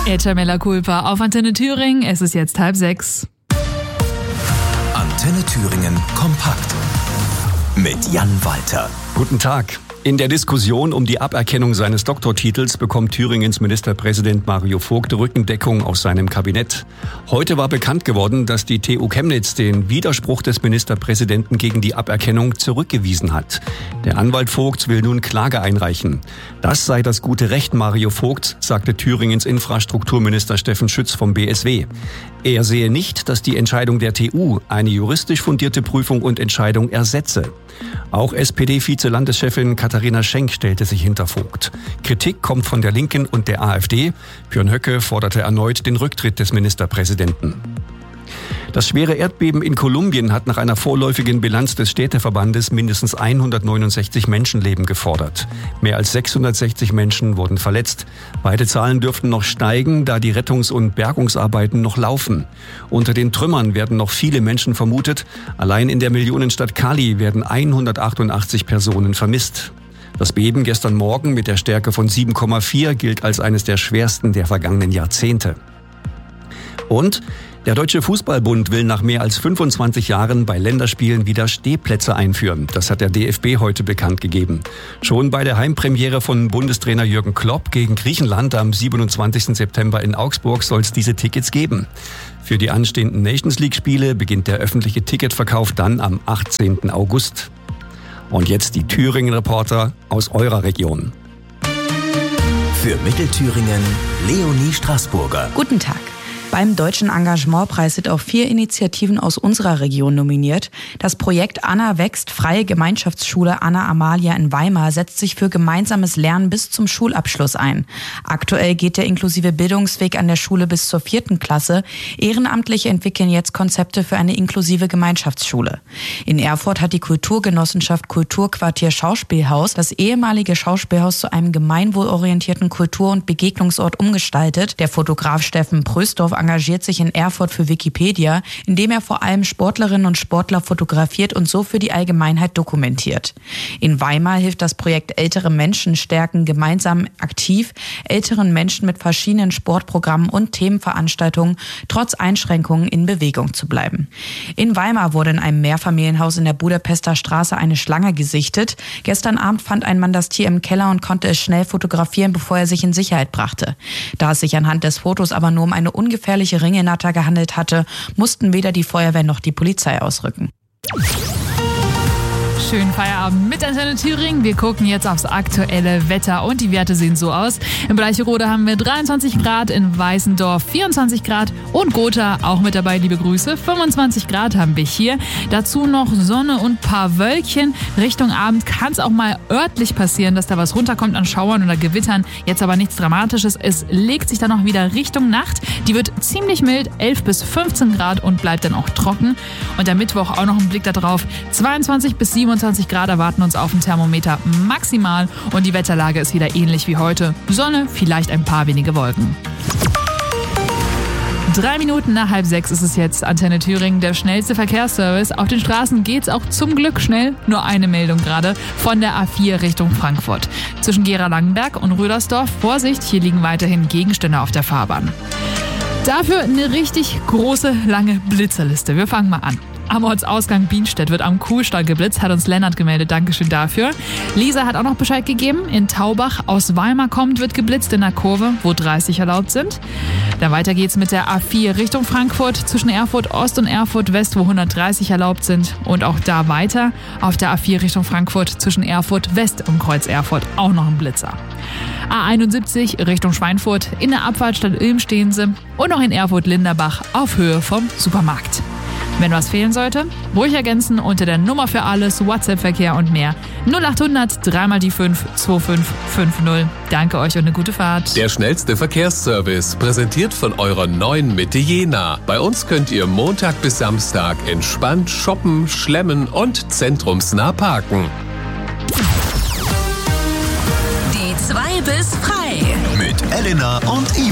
Echa Mella Culpa auf Antenne Thüringen. Es ist jetzt 5:30. Antenne Thüringen kompakt mit Jan Walter. Guten Tag. In der Diskussion um die Aberkennung seines Doktortitels bekommt Thüringens Ministerpräsident Mario Vogt Rückendeckung aus seinem Kabinett. Heute war bekannt geworden, dass die TU Chemnitz den Widerspruch des Ministerpräsidenten gegen die Aberkennung zurückgewiesen hat. Der Anwalt Vogts will nun Klage einreichen. Das sei das gute Recht Mario Vogts, sagte Thüringens Infrastrukturminister Steffen Schütz vom BSW. Er sehe nicht, dass die Entscheidung der TU eine juristisch fundierte Prüfung und Entscheidung ersetze. Auch SPD-Vize-Landeschefin Katharina Schenk stellte sich hinter Vogt. Kritik kommt von der Linken und der AfD. Björn Höcke forderte erneut den Rücktritt des Ministerpräsidenten. Das schwere Erdbeben in Kolumbien hat nach einer vorläufigen Bilanz des Städteverbandes mindestens 169 Menschenleben gefordert. Mehr als 660 Menschen wurden verletzt. Beide Zahlen dürften noch steigen, da die Rettungs- und Bergungsarbeiten noch laufen. Unter den Trümmern werden noch viele Menschen vermutet. Allein in der Millionenstadt Cali werden 188 Personen vermisst. Das Beben gestern Morgen mit der Stärke von 7,4 gilt als eines der schwersten der vergangenen Jahrzehnte. Und der Deutsche Fußballbund will nach mehr als 25 Jahren bei Länderspielen wieder Stehplätze einführen. Das hat der DFB heute bekannt gegeben. Schon bei der Heimpremiere von Bundestrainer Jürgen Klopp gegen Griechenland am 27. September in Augsburg soll es diese Tickets geben. Für die anstehenden Nations-League-Spiele beginnt der öffentliche Ticketverkauf dann am 18. August. Und jetzt die Thüringen-Reporter aus eurer Region. Für Mittelthüringen Leonie Straßburger. Guten Tag. Beim Deutschen Engagementpreis sind auch 4 Initiativen aus unserer Region nominiert. Das Projekt Anna wächst, freie Gemeinschaftsschule Anna Amalia in Weimar, setzt sich für gemeinsames Lernen bis zum Schulabschluss ein. Aktuell geht der inklusive Bildungsweg an der Schule bis zur 4. Klasse. Ehrenamtliche entwickeln jetzt Konzepte für eine inklusive Gemeinschaftsschule. In Erfurt hat die Kulturgenossenschaft Kulturquartier Schauspielhaus das ehemalige Schauspielhaus zu einem gemeinwohlorientierten Kultur- und Begegnungsort umgestaltet. Der Fotograf Steffen Prösdorf engagiert sich in Erfurt für Wikipedia, indem er vor allem Sportlerinnen und Sportler fotografiert und so für die Allgemeinheit dokumentiert. In Weimar hilft das Projekt Ältere Menschen stärken gemeinsam aktiv, älteren Menschen mit verschiedenen Sportprogrammen und Themenveranstaltungen trotz Einschränkungen in Bewegung zu bleiben. In Weimar wurde in einem Mehrfamilienhaus in der Budapester Straße eine Schlange gesichtet. Gestern Abend fand ein Mann das Tier im Keller und konnte es schnell fotografieren, bevor er sich in Sicherheit brachte. Da es sich anhand des Fotos aber nur um eine ungefährliche Ringelnatter gehandelt hatte, mussten weder die Feuerwehr noch die Polizei ausrücken. Schönen Feierabend mit Antenne Thüringen. Wir gucken jetzt aufs aktuelle Wetter und die Werte sehen so aus. In Bleicherode haben wir 23 Grad, in Weißendorf 24 Grad und Gotha auch mit dabei, liebe Grüße. 25 Grad haben wir hier. Dazu noch Sonne und ein paar Wölkchen. Richtung Abend kann es auch mal örtlich passieren, dass da was runterkommt an Schauern oder Gewittern. Jetzt aber nichts Dramatisches. Es legt sich dann noch wieder Richtung Nacht. Die wird ziemlich mild, 11 bis 15 Grad und bleibt dann auch trocken. Und am Mittwoch auch noch ein Blick darauf. 22 bis 27 Grad erwarten uns auf dem Thermometer maximal und die Wetterlage ist wieder ähnlich wie heute. Sonne, vielleicht ein paar wenige Wolken. 3 Minuten nach 5:30 ist es jetzt. Antenne Thüringen, der schnellste Verkehrsservice. Auf den Straßen geht's auch zum Glück schnell. Nur eine Meldung gerade von der A4 Richtung Frankfurt. Zwischen Gera-Langenberg und Rödersdorf. Vorsicht, hier liegen weiterhin Gegenstände auf der Fahrbahn. Dafür eine richtig große, lange Blitzerliste. Wir fangen mal an. Am Ortsausgang Bienstedt wird am Kuhstall geblitzt, hat uns Lennart gemeldet. Dankeschön dafür. Lisa hat auch noch Bescheid gegeben. In Taubach aus Weimar kommt, wird geblitzt in der Kurve, wo 30 erlaubt sind. Dann weiter geht's mit der A4 Richtung Frankfurt, zwischen Erfurt Ost und Erfurt West, wo 130 erlaubt sind. Und auch da weiter auf der A4 Richtung Frankfurt, zwischen Erfurt West und Kreuz Erfurt, auch noch ein Blitzer. A71 Richtung Schweinfurt, in der Abfahrtstadt Ilm stehen sie. Und noch in Erfurt-Linderbach auf Höhe vom Supermarkt. Wenn was fehlen sollte, ruhig ergänzen unter der Nummer für alles, WhatsApp-Verkehr und mehr. 0800 3 die 5 2550. Danke euch und eine gute Fahrt. Der schnellste Verkehrsservice, präsentiert von eurer neuen Mitte Jena. Bei uns könnt ihr Montag bis Samstag entspannt shoppen, schlemmen und zentrumsnah parken. Die 2 bis frei. Mit Elena und Ivan.